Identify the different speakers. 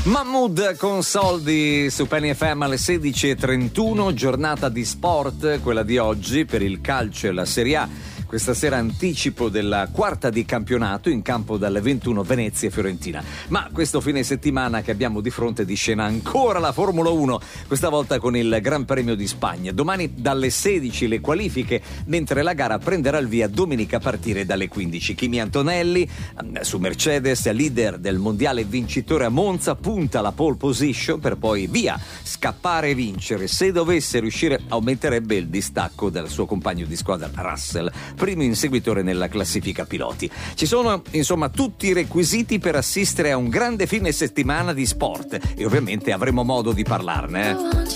Speaker 1: Mahmood con Soldi su Penny FM alle 16:31, giornata di sport, quella di oggi per il calcio e la Serie A. Questa sera anticipo della quarta di campionato, in campo dalle 21 Venezia e Fiorentina. Ma questo fine settimana che abbiamo di fronte di scena ancora la Formula 1, questa volta con il Gran Premio di Spagna. Domani dalle 16 le qualifiche, mentre la gara prenderà il via domenica a partire dalle 15. Kimi Antonelli su Mercedes, leader del mondiale, vincitore a Monza, punta alla pole position per poi via, scappare e vincere. Se dovesse riuscire aumenterebbe il distacco del suo compagno di squadra Russell, primo inseguitore nella classifica piloti. Ci sono insomma tutti i requisiti per assistere a un grande fine settimana di sport e ovviamente avremo modo di parlarne.